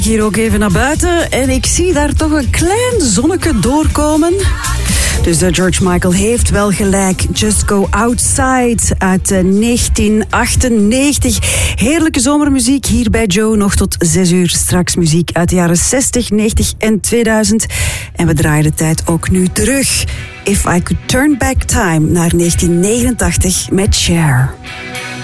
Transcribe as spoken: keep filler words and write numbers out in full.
Hier ook even naar buiten en ik zie daar toch een klein zonnetje doorkomen. Dus uh, George Michael heeft wel gelijk. Just Go Outside uit uh, negentien achtennegentig. Heerlijke zomermuziek hier bij Joe. Nog tot zes uur straks muziek uit de jaren zestig, negentig en tweeduizend. En we draaien de tijd ook nu terug. If I Could Turn Back Time naar negentien negenentachtig met Cher.